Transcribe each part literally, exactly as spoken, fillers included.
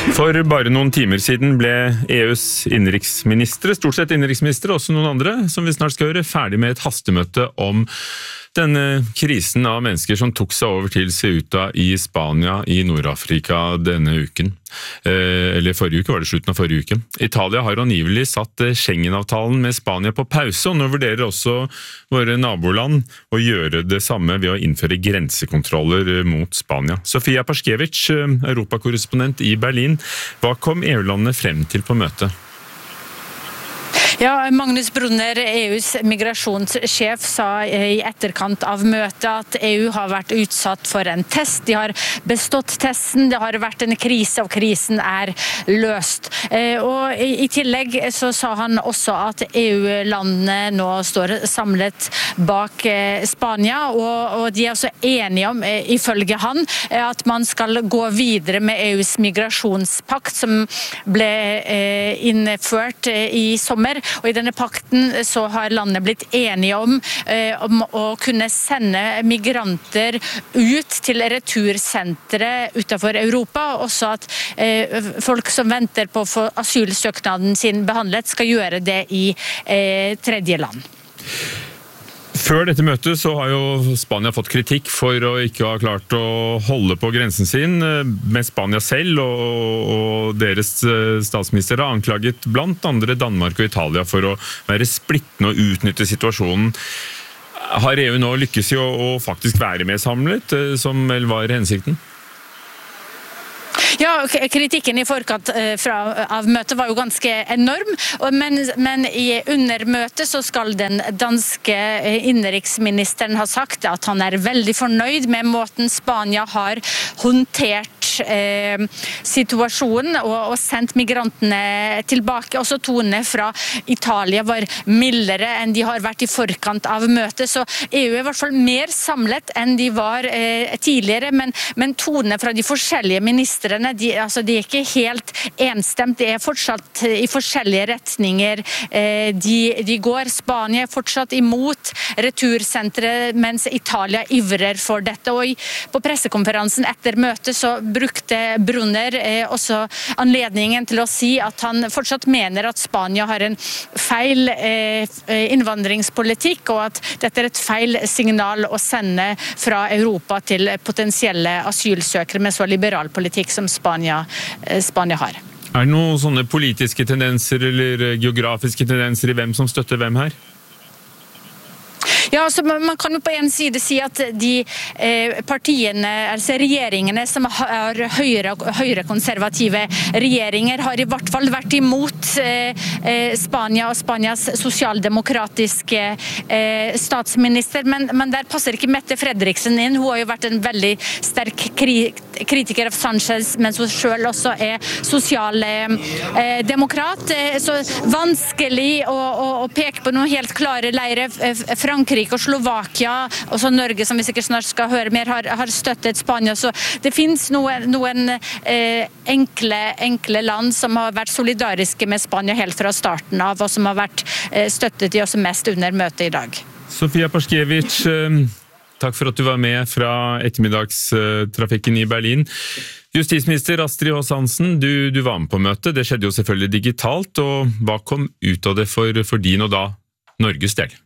For bare noen timer siden ble E U's innenriksministre, stort sett innenriksministre, også noen andre, som vi snart skal høre, ferdig med et hastemøte om denne krisen av mennesker som tok seg over til Ceuta i Spania i Nord-Afrika denne uken. Eh, eller forrige uke, var det slutten av forrige uke. Italia har angivelig satt Schengen-avtalen med Spania på pause, og nå vurderer også våre naboland å gjøre det samme ved å innføre grensekontroller mot Spania. Sofia Perskevich, europakorrespondent i Berlin, hva kom E U-landene frem til på møtet? Ja, Magnus Brunner, E U's migrasjonssjef, sa i etterkant av møtet at E U har vært utsatt for en test. De har bestått testen, det har vært en krise, og krisen er løst. Og i tillegg så sa han også at E U-landene nå står samlet bak Spania, og de er også enige om, ifølge han, at man skal gå videre med E U's migrasjonspakt som ble innført i sommer. Og i denne pakten så har landet blitt enige om, eh, om å kunne sende migranter ut til retursentre utenfor Europa, og også at eh, folk som venter på å få asylsøknaden sin behandlet skal gjøre det i eh, tredje land. Før dette møtet så har jo Spania fått kritikk for å ikke ha klart å holde på grensen sin, med Spania selv og, og deres statsminister har anklaget blant andre Danmark og Italia for å være splittende og utnytte situasjonen. Har E U nå lykkes i å, å faktisk være mer samlet, som vel var hensikten? Ja, kritikken i forkant fra, av møtet var jo ganske enorm, men, men i under møtet så skal den danske innenriksministeren ha sagt at han er veldig fornøyd med måten Spania har håndtert eh, situasjonen og, og sendt migrantene tilbake. Også tonene fra Italia var mildere enn de har vært i forkant av møtet, så E U er i hvert fall mer samlet enn de var eh, tidligere, men, men tonene fra de forskjellige ministrene De, altså, de er ikke helt enstemt, det er fortsatt i forskjellige retninger eh, de, de går. Spania er fortsatt imot retursentre, mens Italia ivrer for dette. Og i, på pressekonferansen etter møtet så brukte Brunner eh, også anledningen til å si at han fortsatt mener at Spania har en feil eh, innvandringspolitikk, og at dette er et feil signal å sende fra Europa til potensielle asylsøkere med så liberal politikk som Spania, Spania har. Er det noen sånne politiske tendenser eller geografiske tendenser i hvem som støtter hvem her? Ja, altså man kan jo på en side si at de eh, partiene, altså regjeringene som har høyre, høyre konservative regjeringer, har i hvert fall vært imot eh, Spania og Spanias sosialdemokratiske eh, statsminister, men, men der passer ikke Mette Frederiksen inn. Hun har jo vært en veldig sterk kri kritiker av Sanchez, mens hun selv også er sosialdemokrat. Eh, så vanskelig å, å, å peke på noen helt klare leire. Frankrike og Slovakia, og så Norge, som vi sikkert snart skal høre mer, har, har støttet Spania. Så det finnes noen, noen eh, enkle, enkle land som har vært solidariske med Spania helt fra starten av, og som har vært eh, støttet de også mest under møtet i dag. Sofia Perskevich, eh, takk for at du var med fra ettermiddagstrafikken i Berlin. Justisminister Astrid Aas Hansen, du, du var med på møtet. Det skjedde jo selvfølgelig digitalt, og hva kom ut av det for, for din og da Norges del?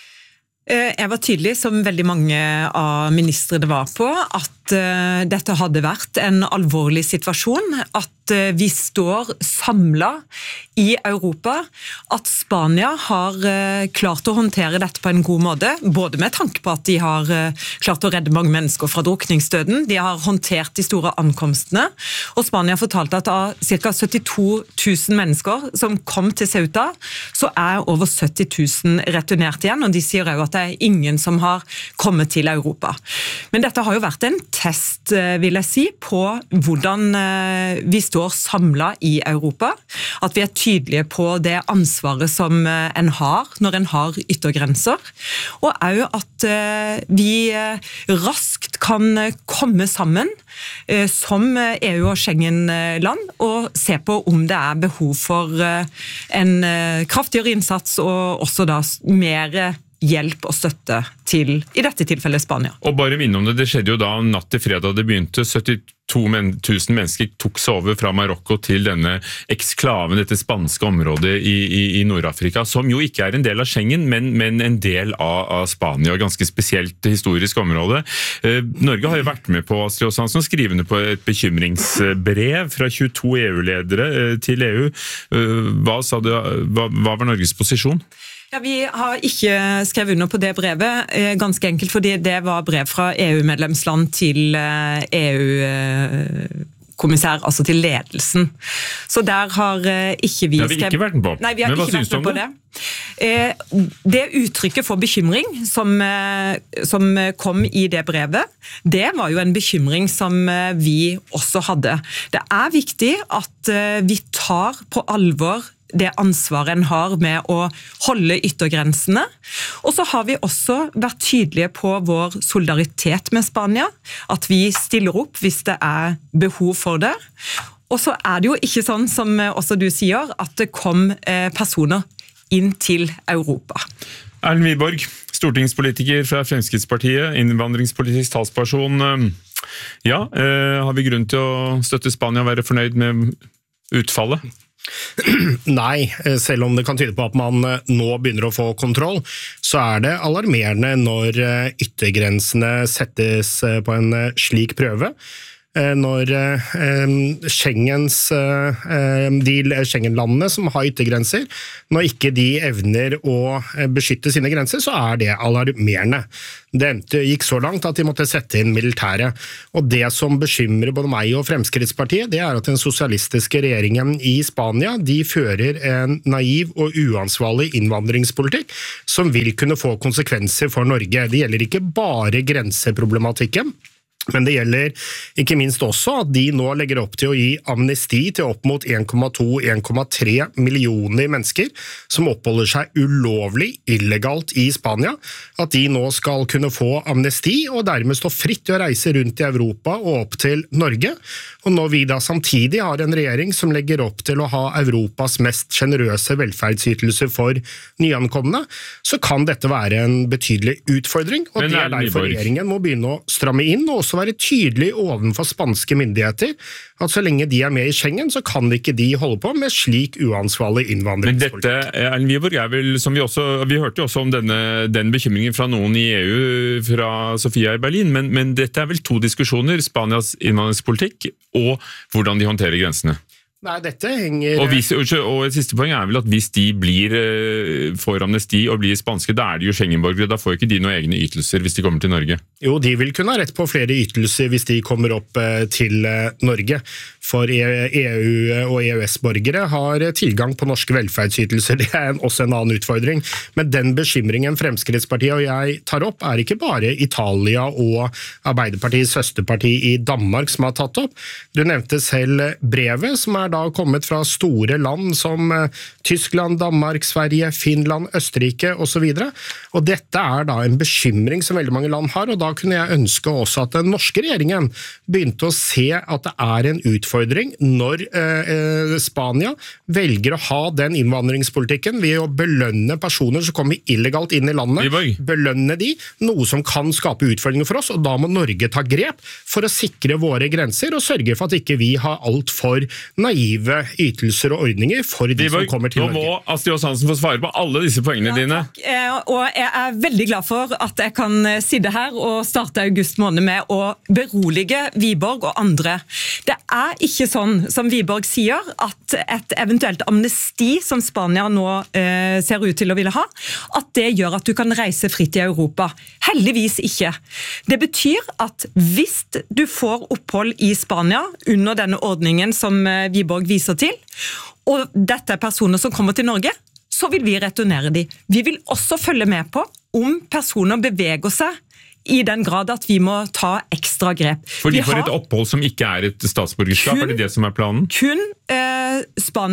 Jeg var tydelig, som veldig mange av ministrene var på, at dette hadde vært en alvorlig situasjon, at vi står samlet i Europa, at Spania har klart å håndtere dette på en god måte, både med tanke på at de har klart å redde mange mennesker fra drukningsdøden, de har håndtert de store ankomstene, og Spania fortalte at av ca. syttito tusen mennesker som kom til Ceuta, så er over sytti tusen returnert igjen, og de sier også at det er ingen som har kommet til Europa. Men dette har jo vært en test, vil jeg si, på hvordan vi står samlet i Europa, at vi er tydelige på det ansvaret som en har når en har yttergrenser, og også at vi raskt kan komme sammen som E U- og Schengen-land og se på om det er behov for en kraftigere innsats og også da mer hjelp og støtte til, i dette tilfellet, Spania. Og bare minne om det, det skjedde jo da natt til fredag det begynte, syttito tusen mennesker tok seg over fra Marokko til denne eksklaven, dette spanske området i, i, i Nord-Afrika, som jo ikke er en del av Schengen, men, men en del av, av Spania, og ganske spesielt historisk område. Eh, Norge har jo vært med på, Astrid Aas Hansen, skrivende på et bekymringsbrev fra tjueto E U-ledere eh, til E U. Eh, hva, sa du, hva, hva var Norges posisjon? Ja, Vi har ikke skrevet under på det brevet, ganske enkelt fordi det var brev fra E U-medlemsland til E U-kommissær, altså til ledelsen. Så der har ikke vi skrevet... Det har vi ikke vært med på. Nei, vi har Men hva ikke synes du vært med om på det? det? Det uttrykket for bekymring som, som kom i det brevet, det var jo en bekymring som vi også hadde. Det er viktig at vi tar på alvor det ansvaret en har med å holde yttergrensene. Og så har vi også vært tydelige på vår solidaritet med Spania, at vi stiller opp hvis det er behov for det. Og så er det jo ikke sånn, som også du sier, at det kom personer inn til Europa. Erlend Wiborg, stortingspolitiker fra Fremskrittspartiet, innvandringspolitisk talsperson. Ja, har vi grunn til å støtte Spania og være fornøyd med utfallet? Nei, selv om det kan tyde på at man nå begynner å få kontroll, så er det alarmerende når yttergrensene settes på en slik prøve. Når Schengens, de Schengen-landene som har yttergrenser, når ikke de evner å beskytte sine grenser, så er det alarmerende. Det gikk så langt at de måtte sette inn militære. Og det som bekymrer både meg og Fremskrittspartiet, det er at den sosialistiske regjeringen i Spania, de fører en naiv og uansvarlig innvandringspolitikk som vil kunne få konsekvenser for Norge. Det gjelder ikke bare grenseproblematikken, men det gjelder ikke minst også at de nå legger opp til å gi amnesti til opp mot en komma to til en komma tre millioner mennesker som oppholder seg ulovlig, illegalt i Spania, at de nå skal kunne få amnesti og dermed stå fritt til å reise rundt i Europa og opp til Norge. Og når vi da samtidig har en regjering som legger opp til å ha Europas mest generøse velferdsytelser for nyankomne, så kan dette være en betydelig utfordring, og det er derfor regjeringen må begynne å stramme inn og også være tydelig ovenfor spanske myndigheter, at så lenge de er med i Schengen, så kan ikke de holde på med slik uansvarlig innvandringspolitikk. Men dette, Erlend Wiborg, er vel, som vi også, vi hørte jo også om denne, den bekymringen fra noen i E U, fra Sofia i Berlin, men, men dette er vel to diskusjoner, Spanias innvandringspolitikk og hvordan de håndterer grensene. Nei, dette henger... Og, hvis, og et siste poeng er vel at hvis de blir, får amnesti og blir spanske, da er de jo Schengen-borgere, da får ikke de noen egne ytelser hvis de kommer til Norge. Jo, de vil kunne ha rett på flere ytelser hvis de kommer opp til Norge. For E U- og E U S-borgere har tilgang på norske velferdsytelser. Det er også en annen utfordring. Men den bekymringen Fremskrittspartiet og jeg tar opp er ikke bare Italia og Arbeiderpartiets søsterparti i Danmark som har tatt opp. Du nevnte selv brevet som er da kommet fra store land som Tyskland, Danmark, Sverige, Finland, Østerrike og så videre. Og dette er da en bekymring som veldig mange land har, og da kunne jeg ønske også at den norske regjeringen begynte å se at det er en utfordring når eh, Spania velger å ha den innvandringspolitikken ved å belønne personer som kommer illegalt inn i landet, belønne de, noe som kan skape utfordringer for oss, og da må Norge ta grep for å sikre våre grenser og sørge for at ikke vi har alt for naive ytelser og ordninger for de Wiborg, som kommer til Norge. Nå må Astrid Aas Hansen få svare på alle disse poengene ja, dine. Takk. Og jeg er veldig glad for at jeg kan sitte her og starte august måned med å berolige Wiborg og andre. Det er ikke sånn som Wiborg sier, at et eventuelt amnesti som Spania nå eh, ser ut til å ville ha, at det gjør at du kan reise fritt i Europa. Heldigvis ikke. Det betyr at hvis du får opphold i Spania under denne ordningen som eh, Wiborg viser til, og dette er personer som kommer til Norge, så vil vi returnere de. Vi vil også følge med på om personer beveger seg i den grad at vi må ta ekstra grep. For de får et opphold som ikke er et statsborgerskap, kun, er det det som er planen? Kun eh, Spania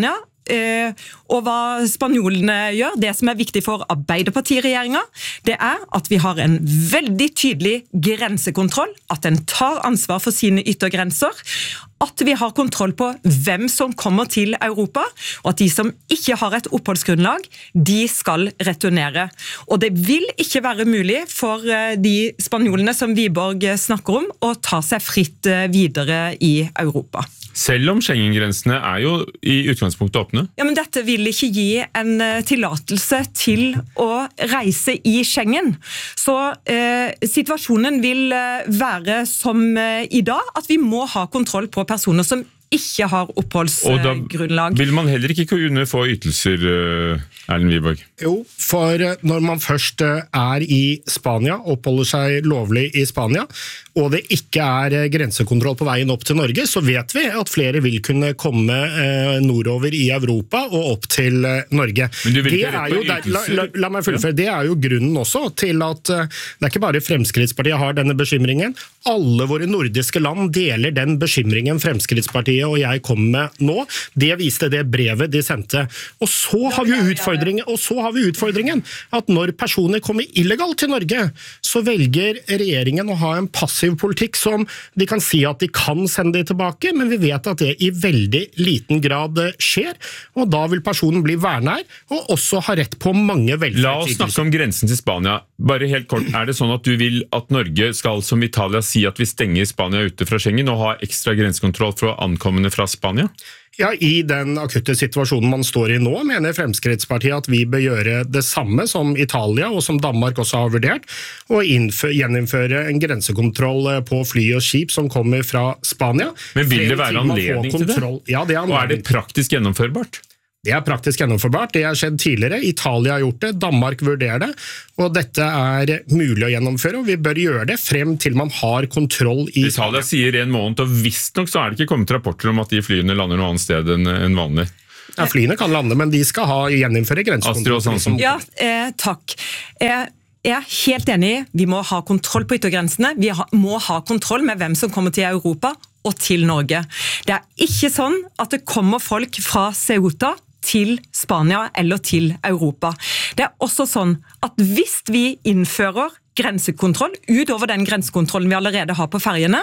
og hva spanjolene gjør, det som er viktig for Arbeiderparti-regjeringen, det er at vi har en veldig tydelig grensekontroll, at den tar ansvar for sine yttergrenser, at vi har kontroll på hvem som kommer til Europa, og at de som ikke har et oppholdsgrunnlag, de skal returnere. Og det vil ikke være mulig for de spanjolene som Wiborg snakker om, å ta seg fritt videre i Europa. Selv om Schengen-grensene er jo i utgangspunktet åpne? Ja, men dette vil ikke gi en tillatelse til å reise i Schengen. Så eh, situasjonen vil være som eh, i dag, at vi må ha kontroll på personer som ikke har oppholdsgrunnlag. Og da vil man heller ikke kunne få ytelser, Erlend Wiborg? Jo, for når man først er i Spania, oppholder seg lovlig i Spania, og det ikke er grensekontroll på veien opp til Norge, så vet vi at flere vil kunne komme nordover i Europa og opp til Norge. Men du vil det ikke er jo, der, la, la, la meg fullføre, det er jo grunnen også til at det er ikke bare Fremskrittspartiet har denne bekymringen. Alle våre nordiske land deler den bekymringen Fremskrittspartiet og jeg kom med nå. Det viste det brevet de sendte. Og så har vi utfordringen, og så har vi utfordringen at når personer kommer illegalt til Norge, så velger regjeringen å ha en passiv politikk som de kan si at de kan sende de tilbake, men vi vet at det i veldig liten grad skjer, og da vil personen bli værende her, og også ha rett på mange velferdsytelser. La oss snakke om grensen til Spania. Bare helt kort, er det sånn at du vil at Norge skal som Italia si at vi stenger Spania ute fra Schengen og ha ekstra grensekontroll for ankommende fra Spania? Ja, i den akutte situasjonen man står i nå, mener Fremskrittspartiet at vi bør gjøre det samme som Italia og som Danmark også har vurdert, og gjeninnføre en grensekontroll på fly og skip som kommer fra Spania. Men vil det være anledning til det? Ja, det er anledning. Og er det praktisk gjennomførbart? Det er praktisk gjennomførbart, det har skjedd tidligere, Italia har gjort det, Danmark vurderer det, og dette er mulig å gjennomføre, og vi bør gjøre det frem til man har kontroll i Italia sier en måned, og visst nok så er det ikke kommet rapporter om at de flyene lander noe annet sted enn vanlig. Ja, flyene kan lande, men de skal ha gjeninnføre grensekontroll. Astrid Hansen. Ja, eh, takk. Eh, Jeg er helt enig, vi må ha kontroll på yttergrensene, vi må ha kontroll med hvem som kommer til Europa og til Norge. Det er ikke sånn at det kommer folk fra Ceuta til Spania eller til Europa. Det er også sånn at hvis vi innfører grensekontroll utover den grensekontrollen vi allerede har på ferjene,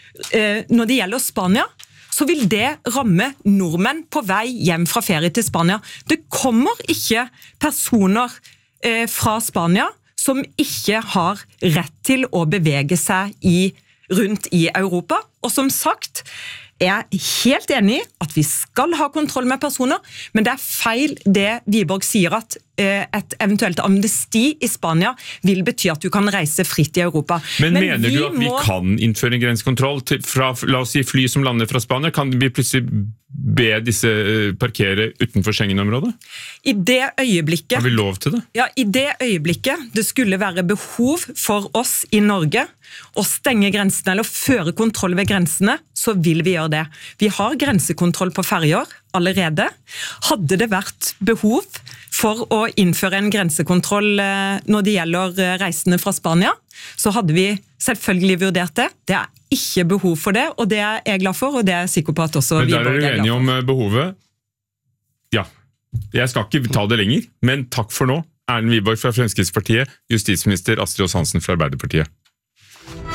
når det gjelder Spania, så vil det ramme nordmenn på vei hjem fra ferie til Spania. Det kommer ikke personer fra Spania som ikke har rett til å bevege seg i, rundt i Europa. Og som sagt, jeg er helt enig i at vi skal ha kontroll med personer, men det er feil det Wiborg sier at eh, et eventuelt amnesti i Spania vil bety at du kan reise fritt i Europa. Men, men mener du at vi må... kan innføre en grensekontroll til, fra, la oss si, fly som lander fra Spania? Kan vi plutselig be disse parkere utenfor Schengen-området? I det øyeblikket... Har vi lov til det? Ja, i det øyeblikket det skulle være behov for oss i Norge å stenge grensene eller føre kontroll ved grensene, så vil vi gjøre det. Vi har grensekontroll på ferjer allerede. Hadde det vært behov for å innføre en grensekontroll når det gjelder reisende fra Spania, så hadde vi selvfølgelig vurdert det. Det er ikke behov for det, og det er jeg glad for, og det er jeg sikker på at også men vi er glad for. Men der er du enige om behovet? Ja. Jeg skal ikke ta det lenger, men takk for nå. Erlend Wiborg fra Fremskrittspartiet, justisminister Astrid Hansen fra Arbeiderpartiet.